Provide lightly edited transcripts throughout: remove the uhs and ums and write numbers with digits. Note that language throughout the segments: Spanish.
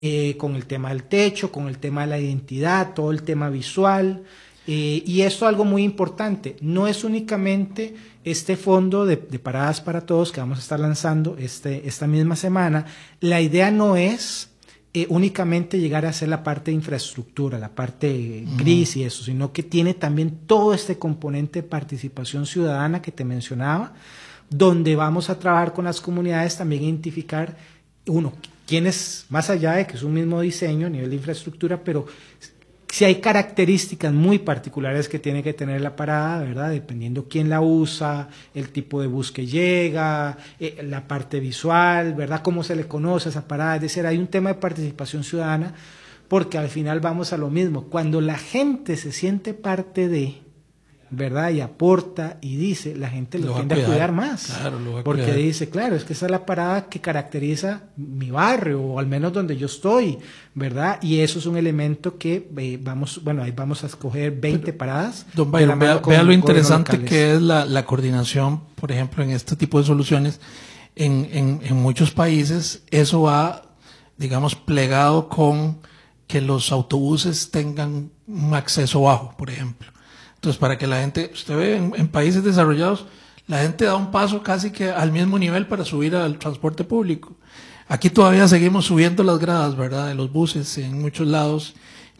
con el tema del techo, con el tema de la identidad, todo el tema visual. Y esto es algo muy importante, no es únicamente este fondo de Paradas para Todos que vamos a estar lanzando esta misma semana. La idea no es únicamente llegar a hacer la parte de infraestructura, la parte gris y eso, sino que tiene también todo este componente de participación ciudadana que te mencionaba, donde vamos a trabajar con las comunidades, también identificar, uno, quiénes, más allá de que es un mismo diseño a nivel de infraestructura, pero si hay características muy particulares que tiene que tener la parada, ¿verdad? Dependiendo quién la usa, el tipo de bus que llega, la parte visual, ¿verdad? Cómo se le conoce a esa parada. Es decir, hay un tema de participación ciudadana, porque al final vamos a lo mismo. Cuando la gente se siente parte de, ¿verdad? Y aporta y dice, la gente lo tiende a cuidar más. Claro, lo va a porque cuidar. Dice, claro, es que esa es la parada que caracteriza mi barrio, o al menos donde yo estoy, ¿verdad? Y eso es un elemento que ahí vamos a escoger 20 paradas. Don Byron, vea lo interesante que es la coordinación, por ejemplo, en este tipo de soluciones. En muchos países eso va, digamos, plegado con que los autobuses tengan un acceso bajo, por ejemplo. Entonces, para que la gente, usted ve en países desarrollados, la gente da un paso casi que al mismo nivel para subir al transporte público. Aquí todavía seguimos subiendo las gradas, ¿verdad?, de los buses en muchos lados,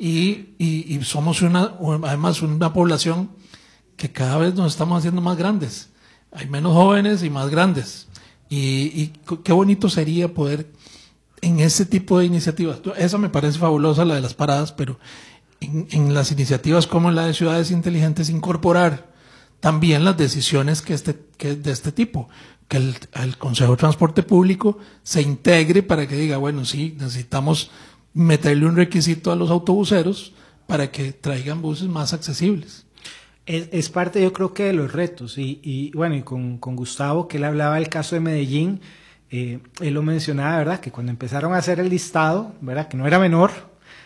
y somos además una población que cada vez nos estamos haciendo más grandes. Hay menos jóvenes y más grandes. Y qué bonito sería poder, en ese tipo de iniciativas, esa me parece fabulosa, la de las paradas, pero en las iniciativas como la de Ciudades Inteligentes, incorporar también las decisiones que de este tipo, que el Consejo de Transporte Público se integre para que diga, bueno, sí, necesitamos meterle un requisito a los autobuseros para que traigan buses más accesibles. Es parte, yo creo, que de los retos, y con Gustavo, que él hablaba del caso de Medellín, él lo mencionaba, ¿verdad?, que cuando empezaron a hacer el listado, ¿verdad?, que no era menor,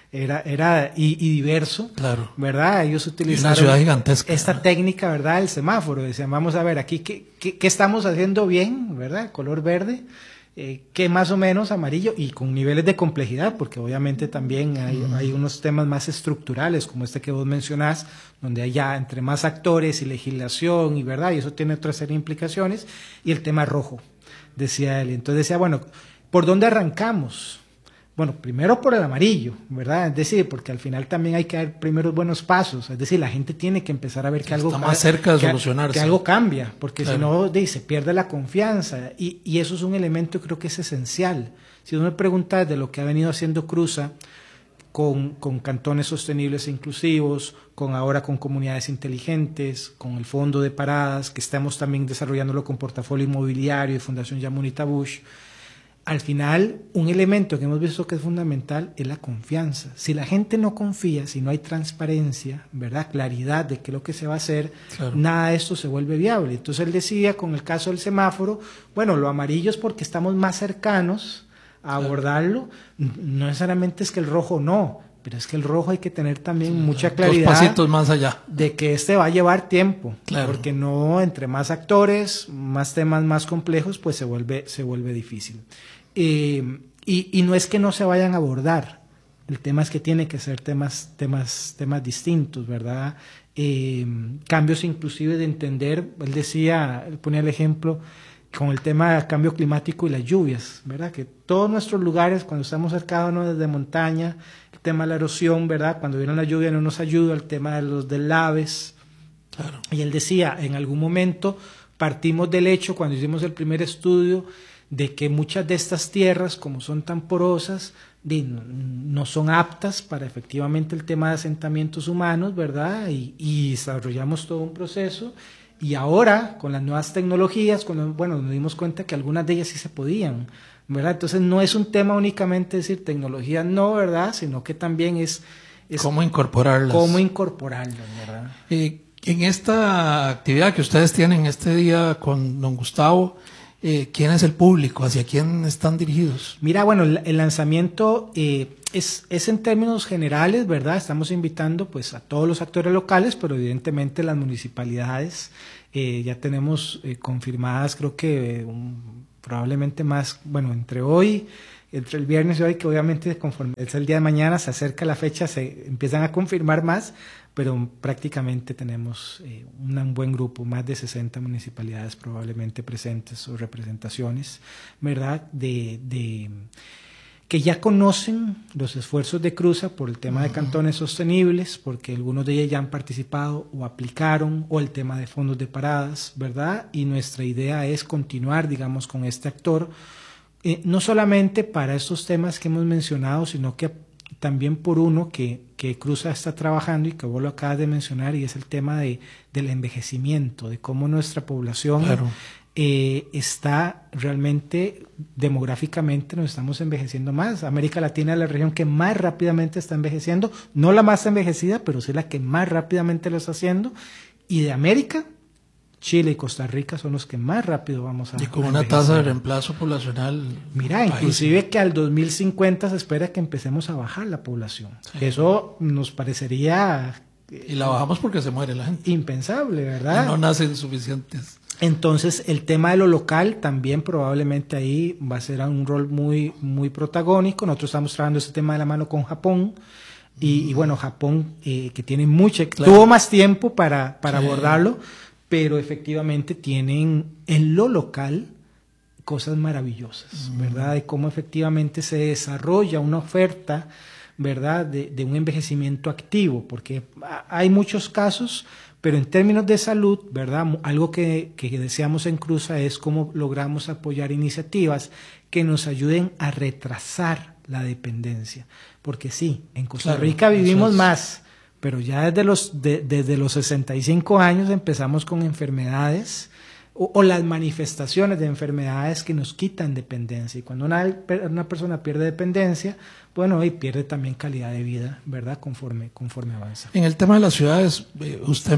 era diverso, claro, ¿verdad? Ellos utilizaron una ciudad gigantesca, esta técnica, ¿verdad?, el semáforo. Decían, vamos a ver aquí qué estamos haciendo bien, ¿verdad?, color verde, que más o menos amarillo, y con niveles de complejidad, porque obviamente también hay unos temas más estructurales, como este que vos mencionás, donde hay ya entre más actores y legislación, y verdad, y eso tiene otra serie de implicaciones, y el tema rojo, decía él. Entonces decía, bueno, ¿por dónde arrancamos? Bueno, primero por el amarillo, ¿verdad? Es decir, porque al final también hay que dar primeros buenos pasos. Es decir, la gente tiene que empezar a ver que algo está más cerca de solucionarse. Que algo cambia, porque si no, se pierde la confianza. Y eso es un elemento que creo que es esencial. Si uno me pregunta de lo que ha venido haciendo Cruza con cantones sostenibles e inclusivos, ahora con comunidades inteligentes, con el fondo de paradas, que estamos también desarrollándolo con portafolio inmobiliario y Fundación Yamunita Bush. Al final, un elemento que hemos visto que es fundamental es la confianza. Si la gente no confía, si no hay transparencia, ¿verdad?, claridad de qué es lo que se va a hacer, claro, nada de esto se vuelve viable. Entonces él decía, con el caso del semáforo, bueno, lo amarillo es porque estamos más cercanos a abordarlo. No necesariamente es que el rojo no, pero es que el rojo hay que tener también mucha claridad. 2 pasitos más allá. De que va a llevar tiempo, claro, porque no, entre más actores, más temas más complejos, pues se vuelve difícil. Y no es que no se vayan a abordar, el tema es que tiene que ser temas distintos, ¿verdad? Cambios inclusive de entender, él ponía el ejemplo con el tema del cambio climático y las lluvias, ¿verdad? Que todos nuestros lugares, cuando estamos cercanos desde montaña, el tema de la erosión, ¿verdad?, cuando viene la lluvia no nos ayuda, el tema de los deslaves. Claro. Y él decía, en algún momento partimos del hecho, cuando hicimos el primer estudio, de que muchas de estas tierras, como son tan porosas, no son aptas para efectivamente el tema de asentamientos humanos, ¿verdad? Y desarrollamos todo un proceso, y ahora con las nuevas tecnologías, nos dimos cuenta que algunas de ellas sí se podían, ¿verdad? Entonces no es un tema únicamente decir tecnología no, ¿verdad?, sino que también es cómo incorporarlas. ¿Verdad? En esta actividad que ustedes tienen este día con don Gustavo, ¿quién es el público? ¿Hacia quién están dirigidos? Mira, bueno, el lanzamiento es en términos generales, ¿verdad? Estamos invitando pues a todos los actores locales, pero evidentemente las municipalidades, ya tenemos confirmadas, creo que probablemente más, entre hoy entre el viernes y hoy, que obviamente conforme es el día de mañana, se acerca la fecha, se empiezan a confirmar más, pero prácticamente tenemos un buen grupo, más de 60 municipalidades probablemente presentes o representaciones, ¿verdad? Que ya conocen los esfuerzos de Cruza por el tema de cantones sostenibles, porque algunos de ellos ya han participado o aplicaron, o el tema de fondos de paradas, ¿verdad? Y nuestra idea es continuar, digamos, con este actor, no solamente para estos temas que hemos mencionado, sino que también por uno que Cruza está trabajando y que vos lo acabas de mencionar, y es el tema del envejecimiento, de cómo nuestra población... Claro. Está realmente demográficamente, nos estamos envejeciendo más. América Latina es la región que más rápidamente está envejeciendo, no la más envejecida, pero sí la que más rápidamente lo está haciendo, y de América, Chile y Costa Rica son los que más rápido vamos a... Y con una tasa de reemplazo poblacional... Mira, inclusive que al 2050 se espera que empecemos a bajar la población. Sí. Eso nos parecería... Y la bajamos porque se muere la gente. Impensable, ¿verdad? Y no nacen suficientes. Entonces, el tema de lo local también probablemente ahí va a ser un rol muy, muy protagónico. Nosotros estamos trabajando ese tema de la mano con Japón. Y bueno, Japón, que tiene tuvo más tiempo para abordarlo, pero efectivamente tienen en lo local cosas maravillosas, ¿verdad? De cómo efectivamente se desarrolla una oferta, ¿verdad? De un envejecimiento activo, porque hay muchos casos, pero en términos de salud, ¿verdad? Algo que deseamos en Cruza es cómo logramos apoyar iniciativas que nos ayuden a retrasar la dependencia, porque sí, en Costa Rica vivimos más, pero ya desde los 65 años empezamos con enfermedades o las manifestaciones de enfermedades que nos quitan dependencia, y cuando una persona pierde dependencia, bueno, y pierde también calidad de vida, ¿verdad? Conforme avanza. En el tema de las ciudades, usted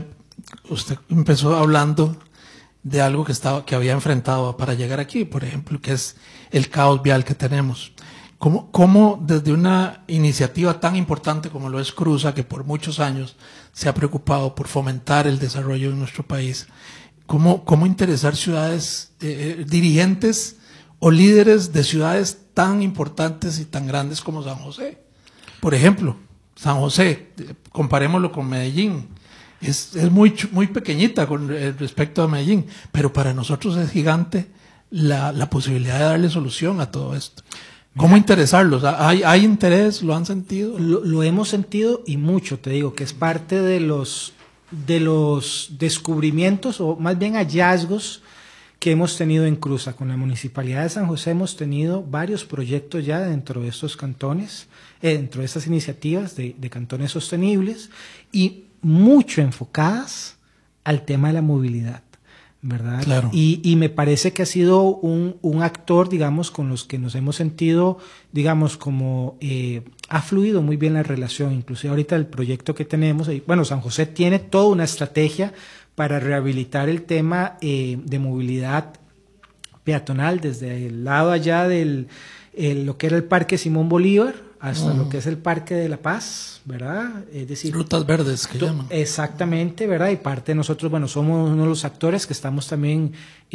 empezó hablando de algo que había enfrentado para llegar aquí, por ejemplo, que es el caos vial que tenemos. ¿Cómo desde una iniciativa tan importante como lo es Cruza, que por muchos años se ha preocupado por fomentar el desarrollo en nuestro país, cómo interesar ciudades, dirigentes o líderes de ciudades tan importantes y tan grandes como San José? Por ejemplo, San José, comparémoslo con Medellín, es muy pequeñita con respecto a Medellín, pero para nosotros es gigante la posibilidad de darle solución a todo esto. ¿Cómo interesarlos? ¿Hay interés? ¿Lo han sentido? Lo hemos sentido, y mucho, te digo, que es parte de los descubrimientos, o más bien hallazgos, que hemos tenido en Cruza. Con la Municipalidad de San José hemos tenido varios proyectos ya dentro de estos cantones, dentro de estas iniciativas de cantones sostenibles, y mucho enfocadas al tema de la movilidad, ¿verdad? Claro. Y me parece que ha sido un actor, digamos, con los que nos hemos sentido, digamos, como ha fluido muy bien la relación. Inclusive ahorita el proyecto que tenemos, bueno, San José tiene toda una estrategia para rehabilitar el tema de movilidad peatonal desde el lado allá lo que era el Parque Simón Bolívar hasta lo que es el Parque de la Paz, ¿verdad? Es decir, rutas verdes que llaman. Exactamente, ¿verdad? Y parte de nosotros, bueno, somos uno de los actores que estamos también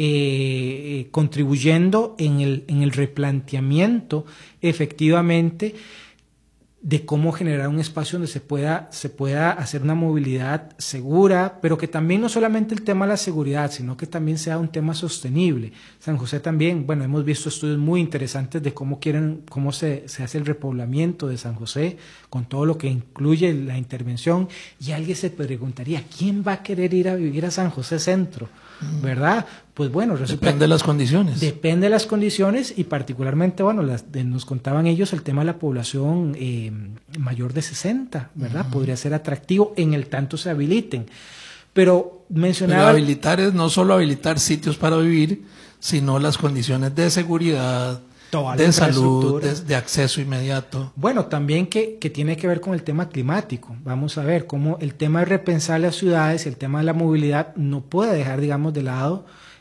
contribuyendo en el replanteamiento, efectivamente, de cómo generar un espacio donde se pueda hacer una movilidad segura, pero que también no solamente el tema de la seguridad, sino que también sea un tema sostenible. San José también, bueno, hemos visto estudios muy interesantes de cómo se hace el repoblamiento de San José, con todo lo que incluye la intervención, y alguien se preguntaría, ¿quién va a querer ir a vivir a San José Centro? ¿Verdad? Pues bueno, depende de las condiciones. Depende de las condiciones, y particularmente, bueno, nos contaban ellos el tema de la población mayor de 60, ¿verdad? Podría ser atractivo en el tanto se habiliten. Pero mencionaba... Pero habilitar es no solo habilitar sitios para vivir, sino las condiciones de seguridad, de salud, de acceso inmediato. Bueno, también que tiene que ver con el tema climático. Vamos a ver cómo el tema de repensar las ciudades y el tema de la movilidad no puede dejar, digamos, de lado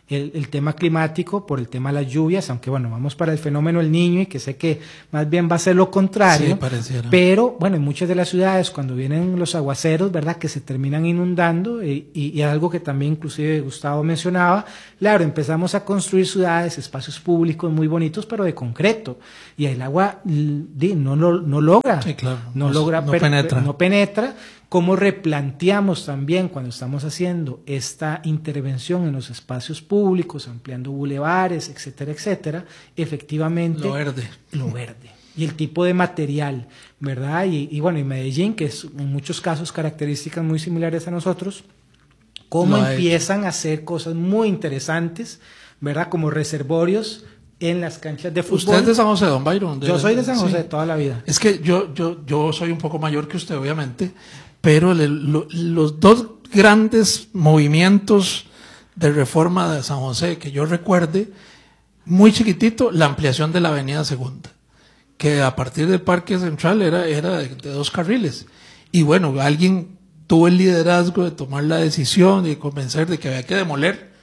el tema climático, por el tema de las lluvias, aunque bueno, vamos para el fenómeno El Niño y que sé que más bien va a ser lo contrario, sí, pareciera. Pero bueno, en muchas de las ciudades cuando vienen los aguaceros, ¿verdad?, que se terminan inundando y algo que también inclusive Gustavo mencionaba, claro, empezamos a construir ciudades, espacios públicos muy bonitos, pero de concreto, y el agua no logra, sí, claro, no penetra. Cómo replanteamos también cuando estamos haciendo esta intervención en los espacios públicos, ampliando bulevares, etcétera, etcétera, efectivamente lo verde y el tipo de material, ¿verdad? Y bueno, y Medellín, que es en muchos casos características muy similares a nosotros, cómo empiezan a hacer cosas muy interesantes, ¿verdad? Como reservorios en las canchas de fútbol. ¿Usted es de San José, don Byron? Yo soy de San José toda la vida. Es que yo soy un poco mayor que usted, obviamente, pero los dos grandes movimientos de reforma de San José que yo recuerde, muy chiquitito, la ampliación de la Avenida Segunda, que a partir del Parque Central era de 2 carriles. Y bueno, alguien tuvo el liderazgo de tomar la decisión y convencer de que había que demoler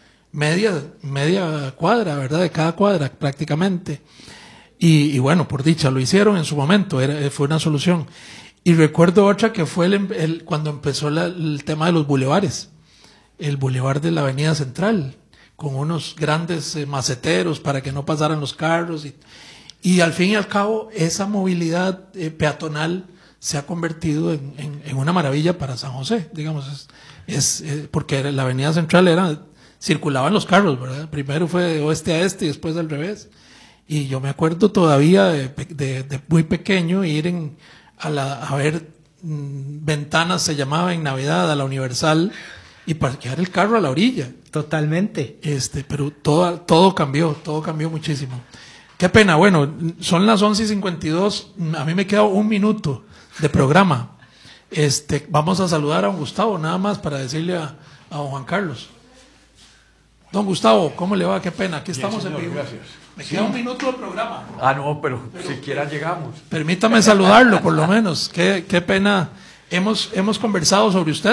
media cuadra, ¿verdad? De cada cuadra prácticamente. Y bueno, por dicha, lo hicieron en su momento, fue una solución. Y recuerdo otra que fue cuando empezó el tema de los bulevares, el bulevar de la Avenida Central, con unos grandes maceteros para que no pasaran los carros. Y al fin y al cabo, esa movilidad peatonal se ha convertido en una maravilla para San José, digamos, porque la Avenida Central circulaban los carros, ¿verdad? Primero fue de oeste a este y después al revés. Y yo me acuerdo todavía de muy pequeño ir a ver ventanas, se llamaba en Navidad, a la Universal, y parquear el carro a la orilla. Totalmente. Pero todo cambió muchísimo. Qué pena, bueno, son las 11:52, a mí me queda 1 minuto de programa. Vamos a saludar a don Gustavo, nada más para decirle a don Juan Carlos. Don Gustavo, ¿cómo le va? Qué pena, aquí estamos en vivo. Gracias. Me queda 1 minuto de programa. No, pero siquiera llegamos. Permítame saludarlo, por lo menos. Qué pena. Hemos conversado sobre usted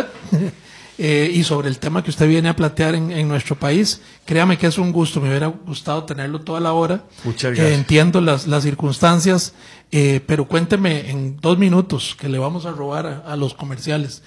y sobre el tema que usted viene a plantear en nuestro país. Créame que es un gusto. Me hubiera gustado tenerlo toda la hora. Muchas gracias. Entiendo las circunstancias, pero cuénteme en 2 minutos que le vamos a robar a los comerciales.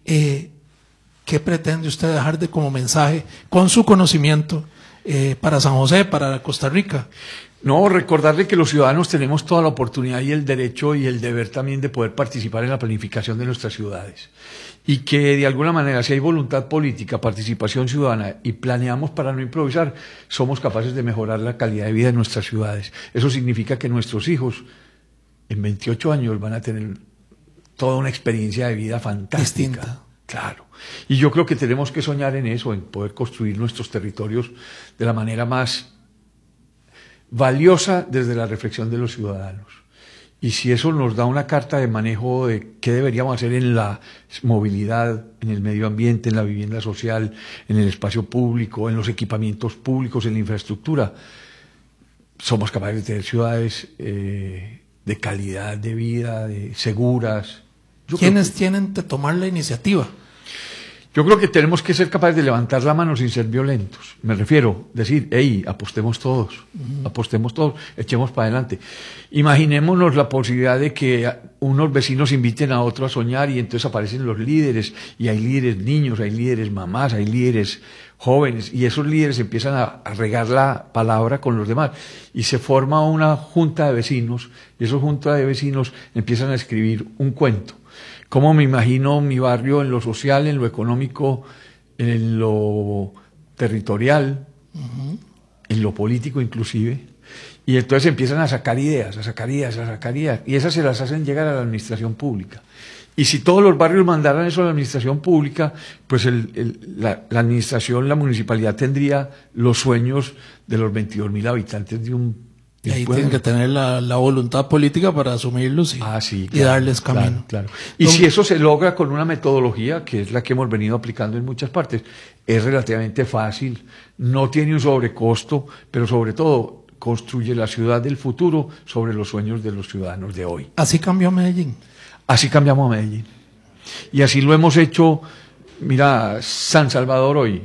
¿Qué pretende usted dejar como mensaje con su conocimiento para San José, para Costa Rica? No, recordarle que los ciudadanos tenemos toda la oportunidad y el derecho y el deber también de poder participar en la planificación de nuestras ciudades. Y que de alguna manera, si hay voluntad política, participación ciudadana y planeamos para no improvisar, somos capaces de mejorar la calidad de vida de nuestras ciudades. Eso significa que nuestros hijos en 28 años van a tener toda una experiencia de vida fantástica. Distinta. Claro. Y yo creo que tenemos que soñar en eso, en poder construir nuestros territorios de la manera más valiosa desde la reflexión de los ciudadanos. Y si eso nos da una carta de manejo de qué deberíamos hacer en la movilidad, en el medio ambiente, en la vivienda social, en el espacio público, en los equipamientos públicos, en la infraestructura, somos capaces de tener ciudades de calidad de vida, seguras. ¿Quiénes tienen que tomar la iniciativa? Yo creo que tenemos que ser capaces de levantar la mano sin ser violentos. Me refiero, decir, apostemos todos, echemos para adelante. Imaginémonos la posibilidad de que unos vecinos inviten a otros a soñar y entonces aparecen los líderes, y hay líderes niños, hay líderes mamás, hay líderes jóvenes, y esos líderes empiezan a regar la palabra con los demás, y se forma una junta de vecinos, y esos juntas de vecinos empiezan a escribir un cuento. ¿Cómo me imagino mi barrio en lo social, en lo económico, en lo territorial, en lo político inclusive? Y entonces empiezan a sacar ideas, y esas se las hacen llegar a la administración pública. Y si todos los barrios mandaran eso a la administración pública, pues la administración, la municipalidad tendría los sueños de los 22.000 habitantes de un y ahí tienen que tener la voluntad política para asumirlos y darles camino. Claro. Y si eso se logra con una metodología, que es la que hemos venido aplicando en muchas partes, es relativamente fácil, no tiene un sobrecosto, pero sobre todo construye la ciudad del futuro sobre los sueños de los ciudadanos de hoy. Así cambió Medellín. Así cambiamos a Medellín. Y así lo hemos hecho, mira, San Salvador hoy,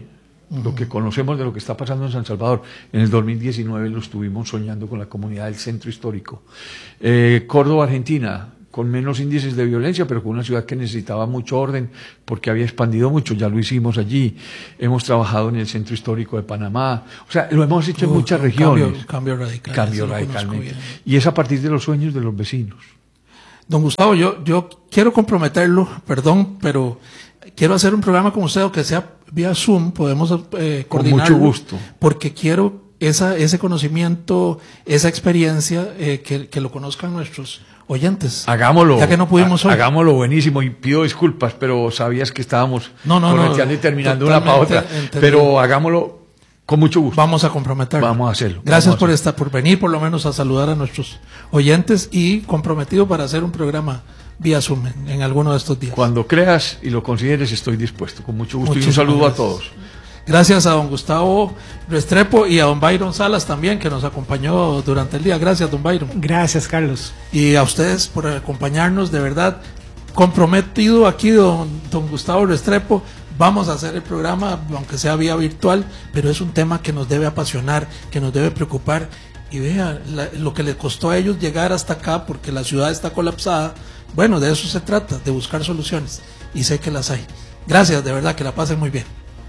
lo que conocemos de lo que está pasando en San Salvador. En el 2019 lo estuvimos soñando con la comunidad del centro histórico. Córdoba, Argentina, con menos índices de violencia, pero con una ciudad que necesitaba mucho orden porque había expandido mucho, ya lo hicimos allí. Hemos trabajado en el centro histórico de Panamá, o sea, lo hemos hecho en muchas regiones. Cambio radical. Cambio radicalmente. Y es a partir de los sueños de los vecinos. Don Gustavo, yo quiero comprometerlo, perdón, pero quiero hacer un programa con usted, que sea vía Zoom, podemos coordinarlo. Con mucho gusto. Porque quiero ese conocimiento, esa experiencia, que lo conozcan nuestros oyentes. Hagámoslo. Ya que no pudimos hoy. Hagámoslo buenísimo, y pido disculpas, pero sabías que estábamos correteando y terminando una para otra. Entendido. Pero hagámoslo con mucho gusto. Vamos a comprometerlo. Vamos a hacerlo. Gracias por venir, por lo menos a saludar a nuestros oyentes, y comprometido para hacer un programa vía Zoom en alguno de estos días. Cuando creas y lo consideres, estoy dispuesto. Con mucho gusto. Muchísimas y un saludo gracias a todos. Gracias a don Gustavo Restrepo y a don Byron Salas también, que nos acompañó durante el día. Gracias, don Byron. Gracias, Carlos. Y a ustedes por acompañarnos, de verdad. Comprometido aquí don Gustavo Restrepo. Vamos a hacer el programa, aunque sea vía virtual, pero es un tema que nos debe apasionar, que nos debe preocupar. Y vea lo que le costó a ellos llegar hasta acá, porque la ciudad está colapsada. Bueno, de eso se trata, de buscar soluciones. Y sé que las hay. Gracias, de verdad, que la pasen muy bien.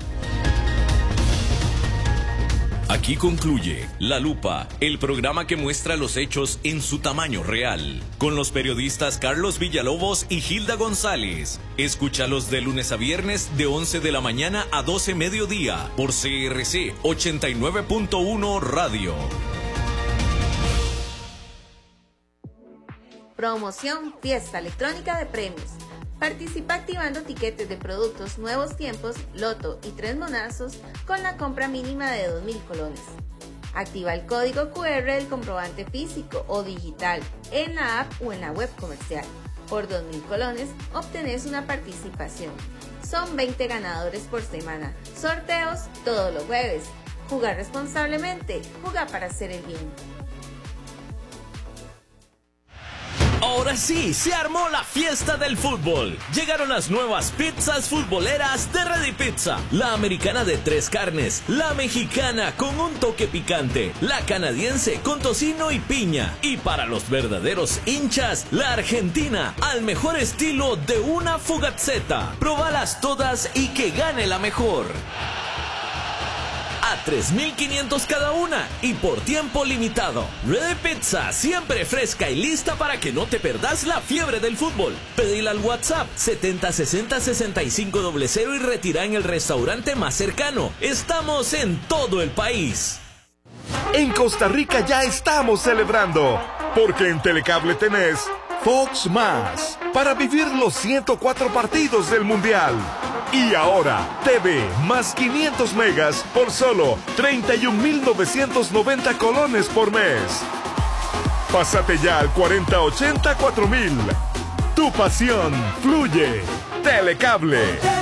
Aquí concluye La Lupa, el programa que muestra los hechos en su tamaño real, con los periodistas Carlos Villalobos y Hilda González. Escúchalos de lunes a viernes de 11 de la mañana a 12 mediodía por CRC 89.1 Radio. Promoción Fiesta Electrónica de Premios. Participa activando tiquetes de productos Nuevos Tiempos, Loto y 3 Monazos con la compra mínima de 2.000 colones. Activa el código QR del comprobante físico o digital en la app o en la web comercial. Por 2.000 colones obtenés una participación. Son 20 ganadores por semana. Sorteos todos los jueves. Jugar responsablemente. Jugar para hacer el bien. Ahora sí, se armó la fiesta del fútbol. Llegaron las nuevas pizzas futboleras de Ready Pizza. La americana de 3 carnes, la mexicana con un toque picante, la canadiense con tocino y piña. Y para los verdaderos hinchas, la argentina al mejor estilo de una fugazzetta. Probalas todas y que gane la mejor. A 3.500 cada una y por tiempo limitado. Ready Pizza, siempre fresca y lista para que no te perdas la fiebre del fútbol. Pedila al WhatsApp 7060-6500 y retira en el restaurante más cercano. Estamos en todo el país. En Costa Rica ya estamos celebrando, porque en Telecable tenés Fox Más para vivir los 104 partidos del Mundial. Y ahora, TV más 500 megas por solo 31.990 colones por mes. Pásate ya al 4080-4000. Tu pasión fluye. Telecable.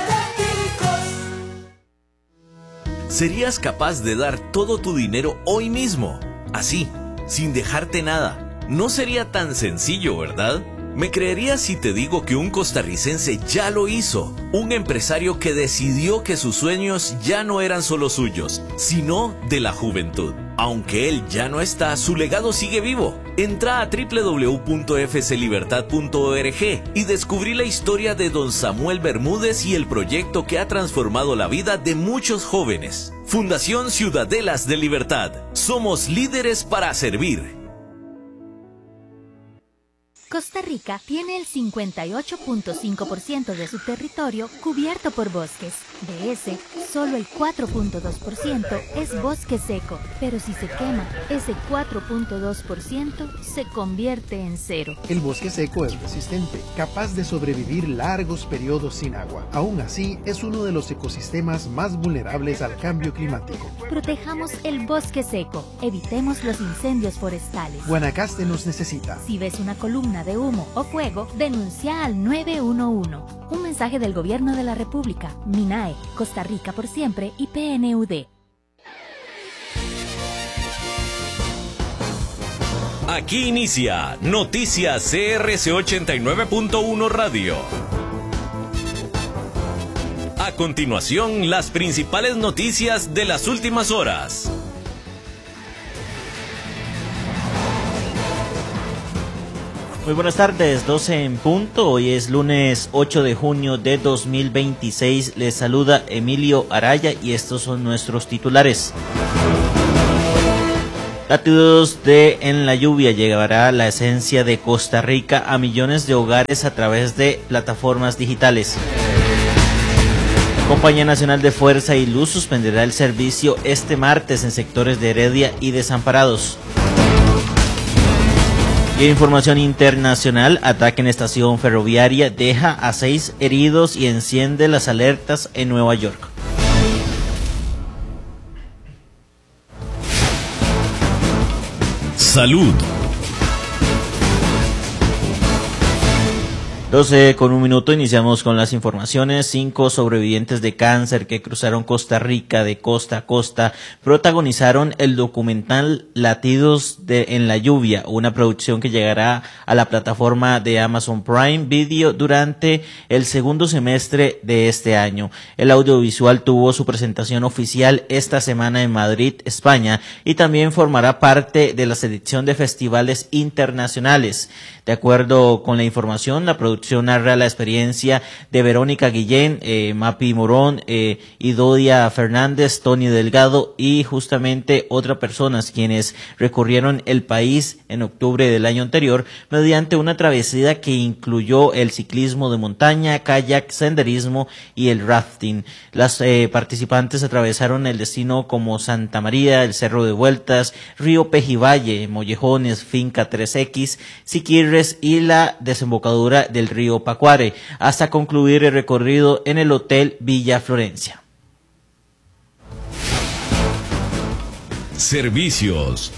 ¿Serías capaz de dar todo tu dinero hoy mismo? Así, sin dejarte nada. No sería tan sencillo, ¿verdad? ¿Me creerías si te digo que un costarricense ya lo hizo? Un empresario que decidió que sus sueños ya no eran solo suyos, sino de la juventud. Aunque él ya no está, su legado sigue vivo. Entra a www.fclibertad.org y descubrí la historia de don Samuel Bermúdez y el proyecto que ha transformado la vida de muchos jóvenes. Fundación Ciudadelas de Libertad. Somos líderes para servir. Costa Rica tiene el 58.5% de su territorio cubierto por bosques. De ese, solo el 4.2% es bosque seco, pero si se quema, ese 4.2% se convierte en cero. El bosque seco es resistente, capaz de sobrevivir largos periodos sin agua. Aún así, es uno de los ecosistemas más vulnerables al cambio climático. Protejamos el bosque seco, evitemos los incendios forestales. Guanacaste nos necesita. Si ves una columna de humo o fuego, denuncia al 911. Un mensaje del Gobierno de la República, MINAE, Costa Rica por siempre y PNUD. Aquí inicia Noticias CRC 89.1 Radio. A continuación, las principales noticias de las últimas horas. Muy buenas tardes, 12 en punto. Hoy es lunes 8 de junio de 2026. Les saluda Emilio Araya y estos son nuestros titulares. Latidos de En la Lluvia llevará la esencia de Costa Rica a millones de hogares a través de plataformas digitales. Compañía Nacional de Fuerza y Luz suspenderá el servicio este martes en sectores de Heredia y Desamparados. Y en información internacional, ataque en estación ferroviaria deja a 6 heridos y enciende las alertas en Nueva York. Salud. 12:01, iniciamos con las informaciones. 5 sobrevivientes de cáncer que cruzaron Costa Rica de costa a costa protagonizaron el documental Latidos de En la Lluvia, una producción que llegará a la plataforma de Amazon Prime Video durante el segundo semestre de este año. El audiovisual tuvo su presentación oficial esta semana en Madrid, España, y también formará parte de la selección de festivales internacionales. De acuerdo con la información, la producción narra la experiencia de Verónica Guillén, Mapi Morón, Idodia Fernández, Tony Delgado y justamente otras personas quienes recorrieron el país en octubre del año anterior mediante una travesía que incluyó el ciclismo de montaña, kayak, senderismo y el rafting. Las participantes atravesaron el destino como Santa María, el Cerro de Vueltas, Río Pejivalle, Mollejones, Finca 3X, Siquirres y la desembocadura del río Pacuare, hasta concluir el recorrido en el Hotel Villa Florencia. Servicios.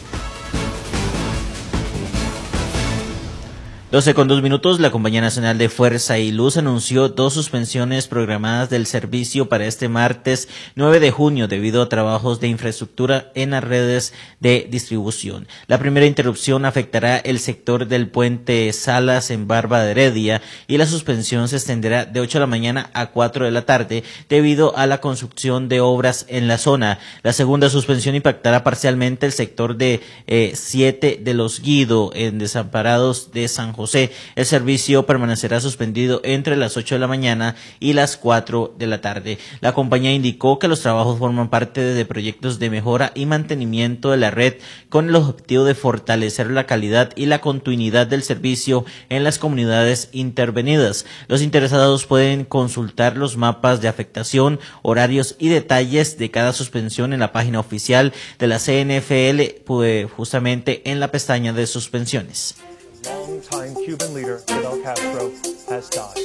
12:02, la Compañía Nacional de Fuerza y Luz anunció 2 suspensiones programadas del servicio para este martes 9 de junio debido a trabajos de infraestructura en las redes de distribución. La primera interrupción afectará el sector del puente Salas en Barba de Heredia y la suspensión se extenderá de 8 de la mañana a 4 de la tarde debido a la construcción de obras en la zona. La segunda suspensión impactará parcialmente el sector de 7 de Los Guido en Desamparados de San José. El servicio permanecerá suspendido entre las 8 de la mañana y las 4 de la tarde. La compañía indicó que los trabajos forman parte de proyectos de mejora y mantenimiento de la red con el objetivo de fortalecer la calidad y la continuidad del servicio en las comunidades intervenidas. Los interesados pueden consultar los mapas de afectación, horarios y detalles de cada suspensión en la página oficial de la CNFL, justamente en la pestaña de suspensiones. Longtime Cuban leader Fidel Castro has died.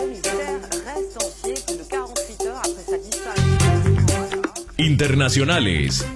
Internacionales.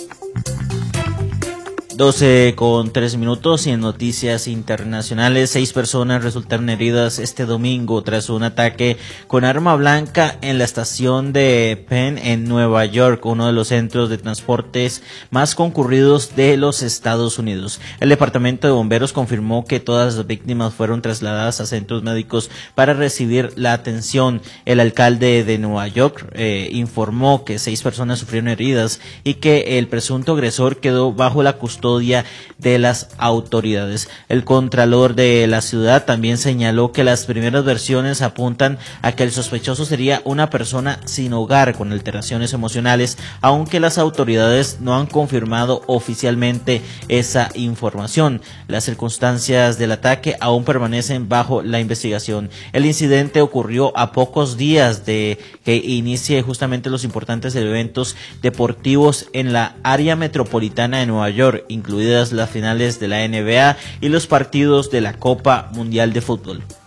12:03 y en noticias internacionales, 6 personas resultaron heridas este domingo tras un ataque con arma blanca en la estación de Penn en Nueva York, uno de los centros de transportes más concurridos de los Estados Unidos. El Departamento de Bomberos confirmó que todas las víctimas fueron trasladadas a centros médicos para recibir la atención. El alcalde de Nueva York informó que 6 personas sufrieron heridas y que el presunto agresor quedó bajo la custodia de las autoridades. El contralor de la ciudad también señaló que las primeras versiones apuntan a que el sospechoso sería una persona sin hogar con alteraciones emocionales, aunque las autoridades no han confirmado oficialmente esa información. Las circunstancias del ataque aún permanecen bajo la investigación. El incidente ocurrió a pocos días de que inicie justamente los importantes eventos deportivos en la área metropolitana de Nueva York, incluidas las finales de la NBA y los partidos de la Copa Mundial de Fútbol.